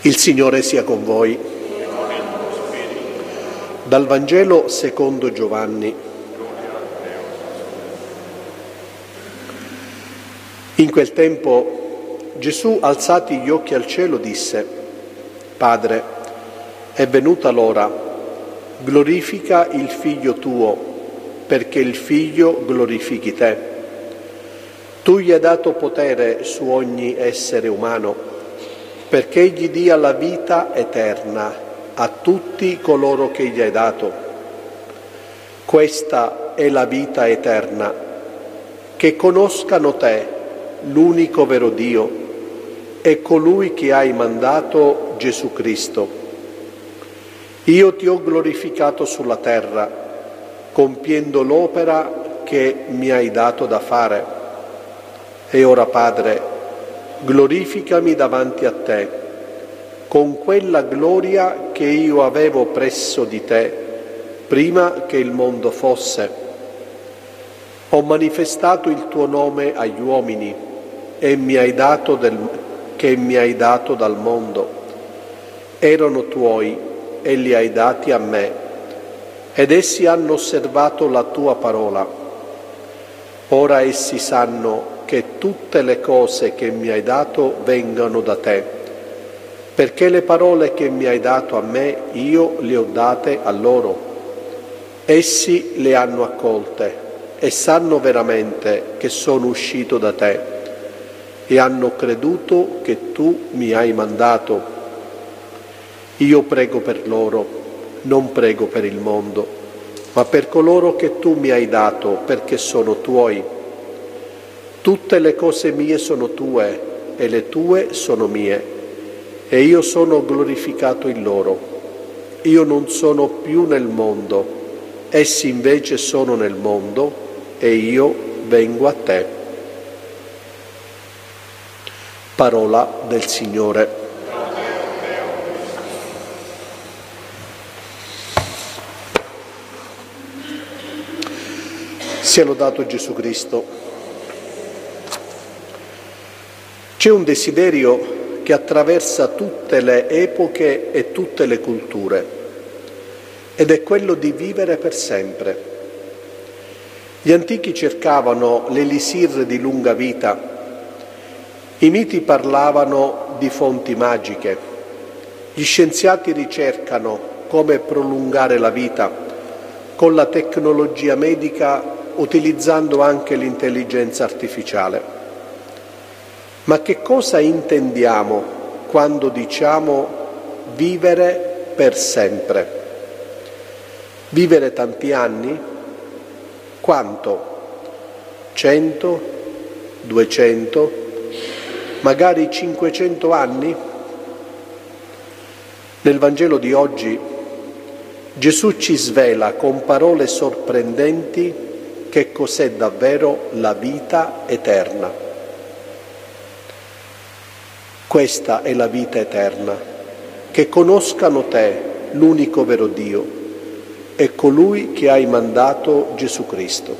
Il Signore sia con voi. Dal Vangelo secondo Giovanni. In quel tempo Gesù, alzati gli occhi al cielo, disse: Padre, è venuta l'ora, glorifica il Figlio tuo, perché il Figlio glorifichi te. Tu gli hai dato potere su ogni essere umano, perché gli dia la vita eterna a tutti coloro che gli hai dato. Questa è la vita eterna, che conoscano te, l'unico vero Dio, e colui che hai mandato, Gesù Cristo. Io ti ho glorificato sulla terra, compiendo l'opera che mi hai dato da fare. E ora, Padre, glorificami davanti a te, con quella gloria che io avevo presso di te, prima che il mondo fosse. Ho manifestato il tuo nome agli uomini e che mi hai dato dal mondo. Erano tuoi e li hai dati a me, ed essi hanno osservato la tua parola. Ora essi sanno che tutte le cose che mi hai dato vengano da te, perché le parole che mi hai dato a me io le ho date a loro. Essi le hanno accolte e sanno veramente che sono uscito da te e hanno creduto che tu mi hai mandato. Io prego per loro, non prego per il mondo, ma per coloro che tu mi hai dato, perché sono tuoi. Tutte le cose mie sono tue e le tue sono mie, e io sono glorificato in loro. Io non sono più nel mondo, essi invece sono nel mondo, e io vengo a te. Parola del Signore. Sia lodato Gesù Cristo. C'è un desiderio che attraversa tutte le epoche e tutte le culture, ed è quello di vivere per sempre. Gli antichi cercavano l'elisir di lunga vita, i miti parlavano di fonti magiche, gli scienziati ricercano come prolungare la vita con la tecnologia medica, utilizzando anche l'intelligenza artificiale. Ma che cosa intendiamo quando diciamo vivere per sempre? Vivere tanti anni? Quanto? 100? 200? Magari 500 anni? Nel Vangelo di oggi Gesù ci svela con parole sorprendenti che cos'è davvero la vita eterna. Questa è la vita eterna, che conoscano te, l'unico vero Dio, e colui che hai mandato, Gesù Cristo.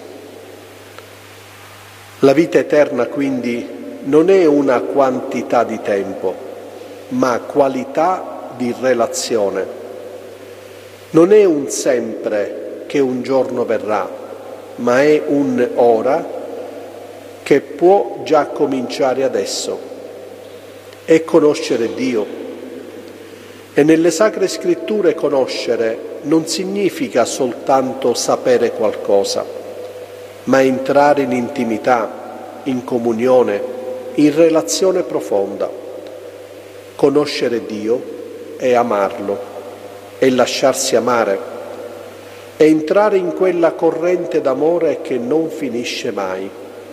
La vita eterna quindi non è una quantità di tempo, ma qualità di relazione. Non è un sempre che un giorno verrà, ma è un ora che può già cominciare adesso. È conoscere Dio. E nelle Sacre Scritture conoscere non significa soltanto sapere qualcosa, ma entrare in intimità, in comunione, in relazione profonda. Conoscere Dio è amarlo, è lasciarsi amare, è entrare in quella corrente d'amore che non finisce mai.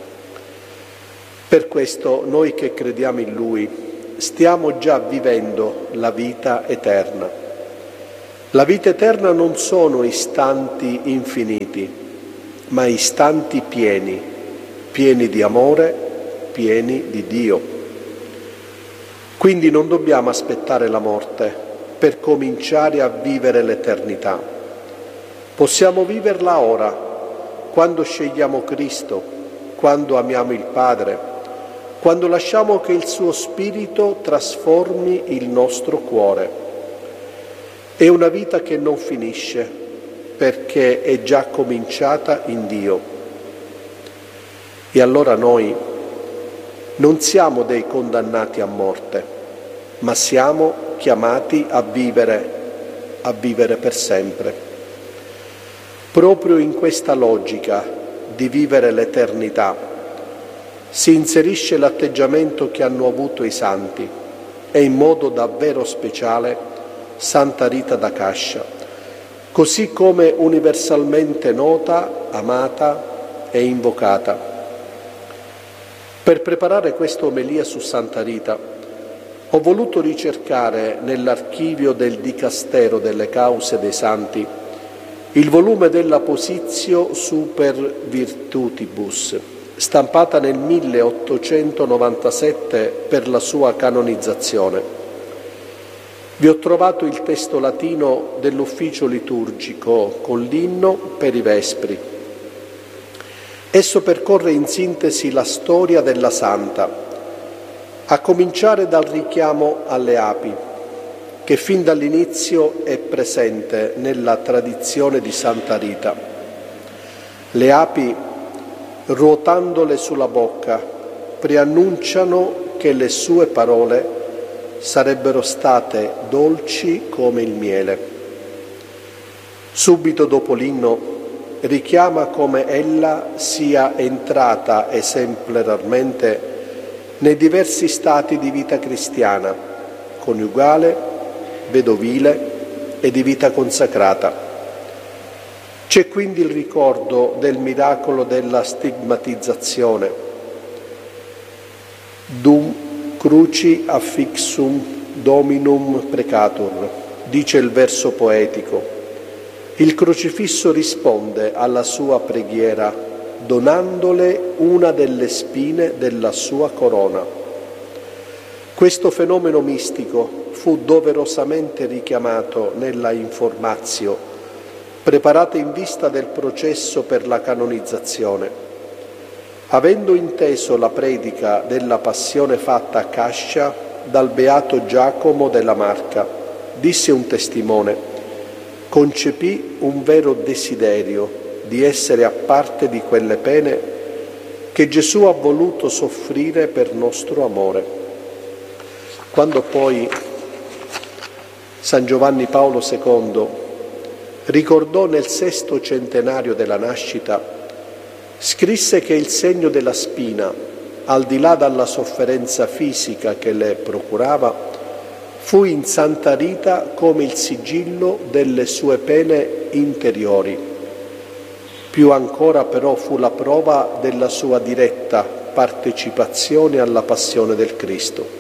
Per questo noi che crediamo in Lui stiamo già vivendo la vita eterna. La vita eterna non sono istanti infiniti, ma istanti pieni, pieni di amore, pieni di Dio. Quindi non dobbiamo aspettare la morte per cominciare a vivere l'eternità. Possiamo viverla ora, quando scegliamo Cristo, quando amiamo il Padre, quando lasciamo che il suo Spirito trasformi il nostro cuore. È una vita che non finisce, perché è già cominciata in Dio. E allora noi non siamo dei condannati a morte, ma siamo chiamati a vivere per sempre. Proprio in questa logica di vivere l'eternità si inserisce l'atteggiamento che hanno avuto i santi, e in modo davvero speciale Santa Rita d'Akascia, così come universalmente nota, amata e invocata. Per preparare questa omelia su Santa Rita ho voluto ricercare nell'archivio del Dicastero delle Cause dei Santi il volume della Positio Super Virtutibus, stampata nel 1897 per la sua canonizzazione. Vi ho trovato il testo latino dell'ufficio liturgico con l'inno per i Vespri. Esso percorre in sintesi la storia della Santa, a cominciare dal richiamo alle api, che fin dall'inizio è presente nella tradizione di Santa Rita. Le api, ruotandole sulla bocca, preannunciano che le sue parole sarebbero state dolci come il miele. Subito dopo l'inno richiama come ella sia entrata esemplarmente nei diversi stati di vita cristiana, coniugale, vedovile e di vita consacrata. C'è quindi il ricordo del miracolo della stigmatizzazione, dum cruci affixum dominum precatur, dice il verso poetico. Il crocifisso risponde alla sua preghiera donandole una delle spine della sua corona. Questo fenomeno mistico fu doverosamente richiamato nella Informatio, preparata in vista del processo per la canonizzazione. Avendo inteso la predica della passione fatta a Cascia dal beato Giacomo della Marca, disse un testimone: concepì un vero desiderio di essere a parte di quelle pene che Gesù ha voluto soffrire per nostro amore. Quando poi San Giovanni Paolo II ricordò nel 6° centenario della nascita, scrisse che il segno della spina, al di là dalla sofferenza fisica che le procurava, fu in Santa Rita come il sigillo delle sue pene interiori. Più ancora però fu la prova della sua diretta partecipazione alla passione del Cristo.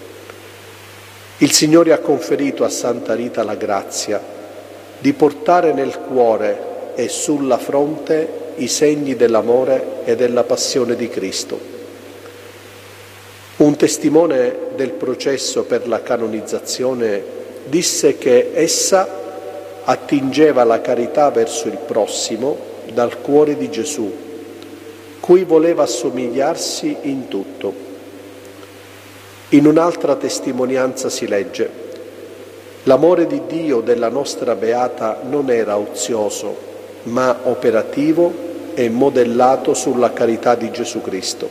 Il Signore ha conferito a Santa Rita la grazia di portare nel cuore e sulla fronte i segni dell'amore e della passione di Cristo. Un testimone del processo per la canonizzazione disse che essa attingeva la carità verso il prossimo dal cuore di Gesù, cui voleva assomigliarsi in tutto. In un'altra testimonianza si legge: l'amore di Dio della nostra Beata non era ozioso, ma operativo e modellato sulla carità di Gesù Cristo.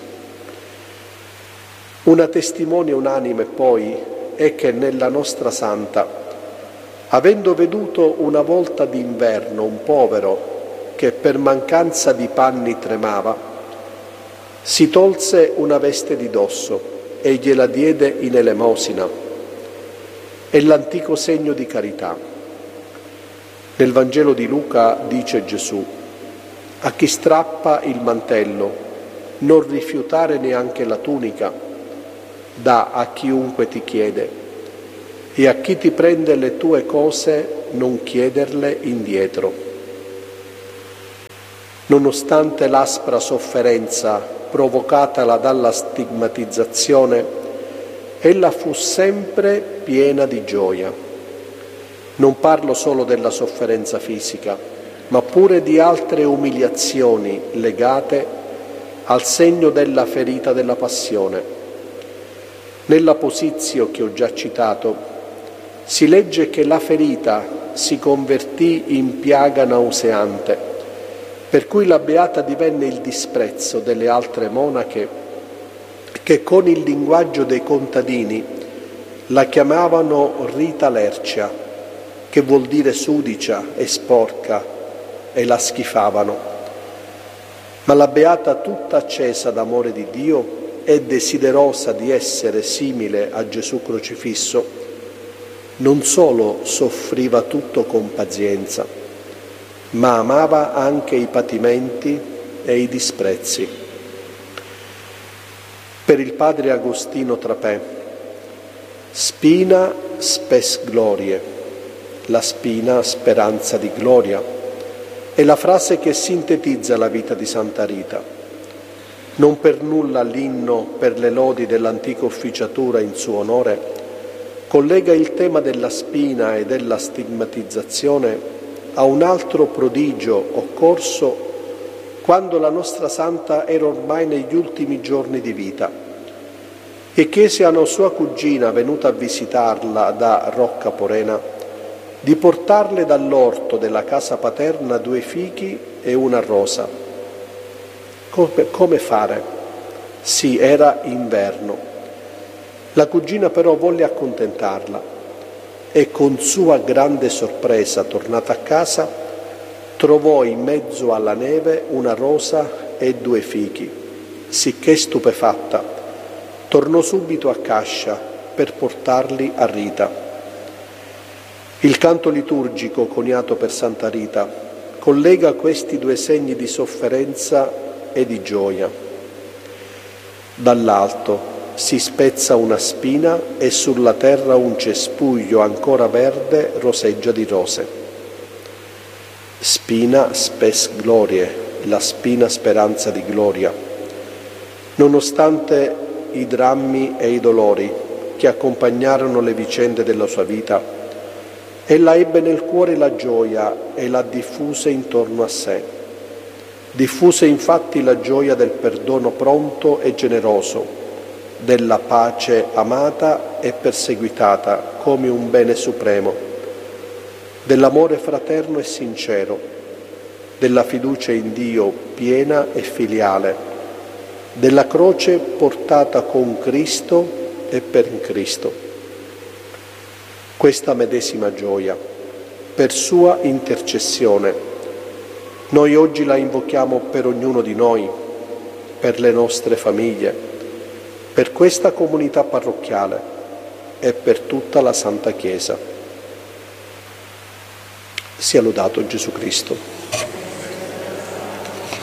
Una testimonia unanime poi è che nella nostra Santa, avendo veduto una volta d'inverno un povero che per mancanza di panni tremava, si tolse una veste di dosso e gliela diede in elemosina. È l'antico segno di carità. Nel Vangelo di Luca dice Gesù: a chi strappa il mantello non rifiutare neanche la tunica, dà a chiunque ti chiede, e a chi ti prende le tue cose non chiederle indietro. Nonostante l'aspra sofferenza provocatala dalla stigmatizzazione, ella fu sempre piena di gioia. Non parlo solo della sofferenza fisica, ma pure di altre umiliazioni legate al segno della ferita della passione. Nella posizio che ho già citato si legge che la ferita si convertì in piaga nauseante, per cui la beata divenne il disprezzo delle altre monache che con il linguaggio dei contadini la chiamavano Rita Lercia, che vuol dire sudicia e sporca, e la schifavano. Ma la beata, tutta accesa d'amore di Dio e desiderosa di essere simile a Gesù crocifisso, non solo soffriva tutto con pazienza, ma amava anche i patimenti e i disprezzi. Per il padre Agostino Trapè, spina spes glorie, la spina speranza di gloria, è la frase che sintetizza la vita di Santa Rita. Non per nulla l'inno per le lodi dell'antica officiatura in suo onore collega il tema della spina e della stigmatizzazione a un altro prodigio occorso quando la nostra santa era ormai negli ultimi giorni di vita e chiese a una sua cugina venuta a visitarla da Rocca Porena di portarle dall'orto della casa paterna 2 fichi e una rosa. Come fare? Sì, era inverno. La cugina però volle accontentarla e con sua grande sorpresa, tornata a casa, trovò in mezzo alla neve una rosa e 2 fichi, sicché stupefatta tornò subito a Cascia per portarli a Rita. Il canto liturgico coniato per Santa Rita collega questi 2 segni di sofferenza e di gioia. Dall'alto si spezza una spina e sulla terra un cespuglio ancora verde roseggia di rose. Spina spes glorie, la spina speranza di gloria. Nonostante i drammi e i dolori che accompagnarono le vicende della sua vita, ella ebbe nel cuore la gioia e la diffuse intorno a sé. Diffuse infatti la gioia del perdono pronto e generoso, della pace amata e perseguitata come un bene supremo, dell'amore fraterno e sincero, della fiducia in Dio piena e filiale, della croce portata con Cristo e per Cristo. Questa medesima gioia, per sua intercessione, noi oggi la invochiamo per ognuno di noi, per le nostre famiglie, per questa comunità parrocchiale e per tutta la Santa Chiesa. Sia lodato Gesù Cristo.